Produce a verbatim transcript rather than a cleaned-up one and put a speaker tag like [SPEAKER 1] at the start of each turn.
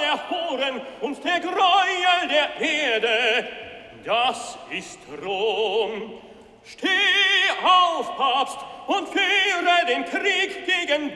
[SPEAKER 1] der Huren und der Gräuel der Erde, das ist Rom. Steh auf, Papst, und führe den Krieg gegen